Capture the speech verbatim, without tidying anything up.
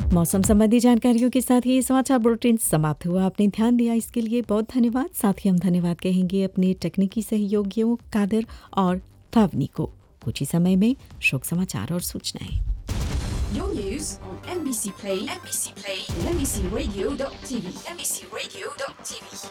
मौसम संबंधी जानकारियों के साथ ही ये समाचार बुलेटिन समाप्त हुआ। आपने ध्यान दिया इसके लिए बहुत धन्यवाद। साथ ही हम धन्यवाद कहेंगे अपने तकनीकी सहयोगियों कादर और थावनी को। कुछ ही समय में शोक समाचार और सूचनाएं। Your news on M B C Play, M B C Play, and M B C Radio dot T V, M B C Radio dot T V.